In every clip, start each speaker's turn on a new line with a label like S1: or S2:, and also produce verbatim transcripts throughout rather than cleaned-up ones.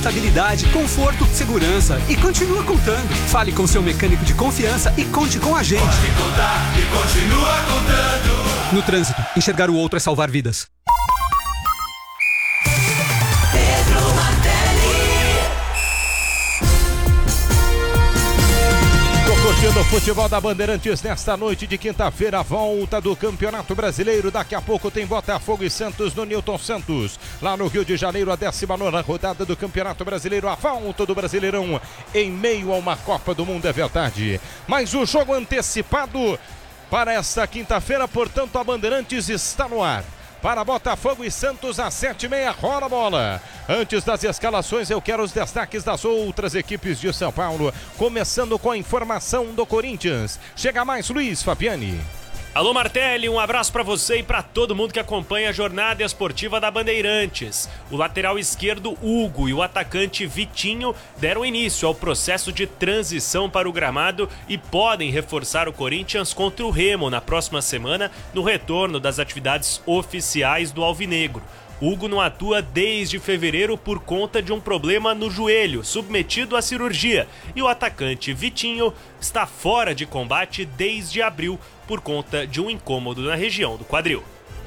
S1: estabilidade, conforto, segurança e continua contando. Fale com seu mecânico de confiança e conte com a gente.
S2: Pode contar e continua contando.
S1: No trânsito, enxergar o outro é salvar vidas.
S3: Curtindo o futebol da Bandeirantes nesta noite de quinta-feira, a volta do Campeonato Brasileiro. Daqui a pouco tem Botafogo e Santos no Newton Santos. Lá no Rio de Janeiro, a décima nona rodada do Campeonato Brasileiro. A volta do Brasileirão em meio a uma Copa do Mundo, é verdade. Mas o jogo antecipado para esta quinta-feira, portanto, a Bandeirantes está no ar. Para Botafogo e Santos, às sete e meia, rola a bola. Antes das escalações, eu quero os destaques das outras equipes de São Paulo. Começando com a informação do Corinthians. Chega mais, Luiz Fabiani.
S4: Alô Martelli, um abraço para você e para todo mundo que acompanha a jornada esportiva da Bandeirantes. O lateral esquerdo Hugo e o atacante Vitinho deram início ao processo de transição para o gramado e podem reforçar o Corinthians contra o Remo na próxima semana no retorno das atividades oficiais do Alvinegro. Hugo não atua desde fevereiro por conta de um problema no joelho, submetido à cirurgia. E o atacante Vitinho está fora de combate desde abril por conta de um incômodo na região do quadril.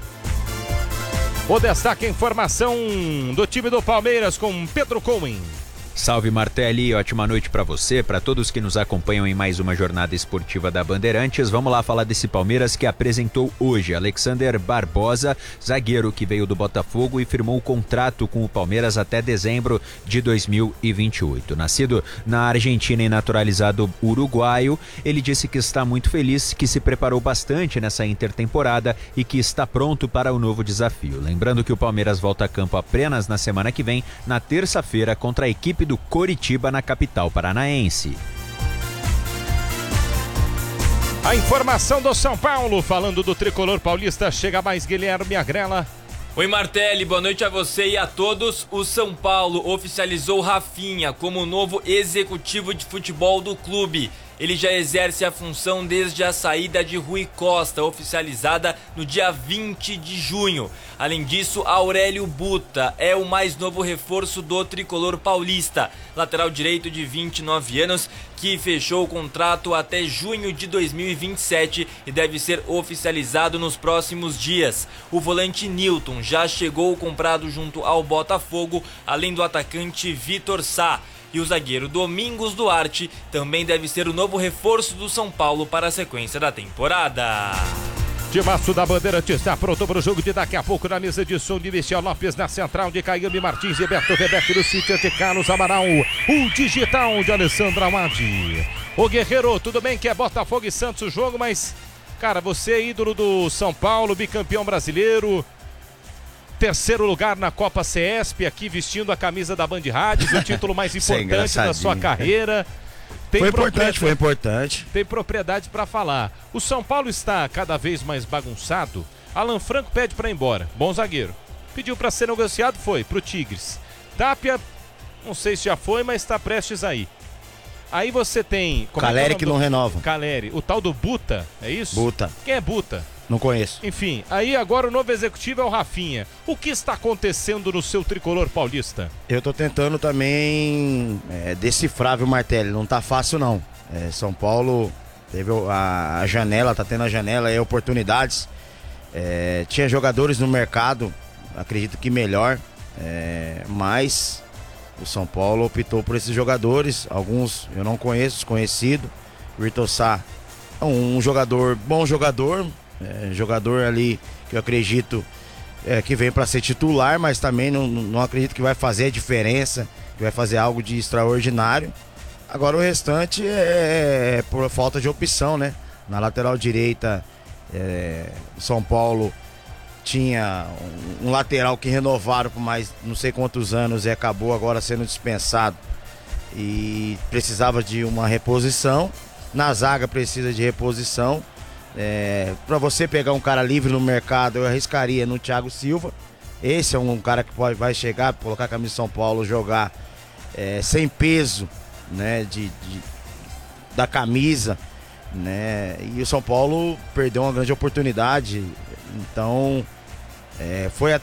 S3: O destaque, a informação do time do Palmeiras com Pedro Cohen.
S5: Salve Martelli, ótima noite para você, para todos que nos acompanham em mais uma jornada esportiva da Bandeirantes. Vamos lá falar desse Palmeiras que apresentou hoje Alexander Barbosa, zagueiro que veio do Botafogo e firmou o contrato com o Palmeiras até dezembro de dois mil e vinte e oito. Nascido na Argentina e naturalizado uruguaio, ele disse que está muito feliz, que se preparou bastante nessa intertemporada e que está pronto para o novo desafio. Lembrando que o Palmeiras volta a campo apenas na semana que vem, na terça-feira, contra a equipe do Coritiba na capital paranaense.
S3: A informação do São Paulo, falando do tricolor paulista, chega mais Guilherme Agrela.
S6: Oi Martelli, boa noite a você e a todos. O São Paulo oficializou Rafinha como novo executivo de futebol do clube. Ele já exerce a função desde a saída de Rui Costa, oficializada no dia vinte de junho. Além disso, Aurélio Buta é o mais novo reforço do tricolor paulista. Lateral direito de vinte e nove anos, que fechou o contrato até junho de dois mil e vinte e sete e deve ser oficializado nos próximos dias. O volante Nilton já chegou comprado junto ao Botafogo, além do atacante Vitor Sá. E o zagueiro Domingos Duarte também deve ser o novo reforço do São Paulo para a sequência da temporada.
S3: Timaço da Bandeirantes está pronto para o jogo de daqui a pouco na mesa de som de Michel Lopes, na central de Caiame Martins e Beto Rebeque do sítio de Carlos Amaral. O digital de Alessandra Amadi. Ô Guerreiro, tudo bem que é Botafogo e Santos o jogo, mas, cara, você é ídolo do São Paulo, bicampeão brasileiro. Terceiro lugar na Copa C E S P, aqui vestindo a camisa da Band Rádios, o título mais importante da sua carreira. Tem
S7: foi importante, foi importante.
S3: Tem propriedade para falar. O São Paulo está cada vez mais bagunçado. Alan Franco pede para ir embora, bom zagueiro. Pediu para ser negociado, foi, pro Tigres. Tapia, não sei se já foi, mas está prestes aí. Aí você tem...
S7: Caleri é que não
S3: do...
S7: renova.
S3: Caleri, o tal do Buta, é isso?
S7: Buta.
S3: Quem é Buta?
S7: Não conheço.
S3: Enfim, aí agora o novo executivo é o Rafinha. O que está acontecendo no seu tricolor paulista?
S7: Eu tô tentando também é, decifrar, viu, Martelli? Não tá fácil, não. É, São Paulo teve a, a janela, tá tendo a janela aí, oportunidades. É, tinha jogadores no mercado, acredito que melhor, é, mas o São Paulo optou por esses jogadores. Alguns eu não conheço, desconhecido. O Vitor Sá é um jogador, bom jogador. É, jogador ali que eu acredito é, que vem para ser titular, mas também não, não acredito que vai fazer a diferença, que vai fazer algo de extraordinário. Agora o restante é, é por falta de opção, né? Na lateral direita, é, São Paulo tinha um, um lateral que renovaram por mais não sei quantos anos e acabou agora sendo dispensado e precisava de uma reposição. Na zaga precisa de reposição. É, para você pegar um cara livre no mercado, eu arriscaria no Thiago Silva. Esse é um cara que pode, vai chegar, colocar a camisa de São Paulo, jogar é, sem peso, né, de, de, da camisa, né? E o São Paulo perdeu uma grande oportunidade. Então é, foi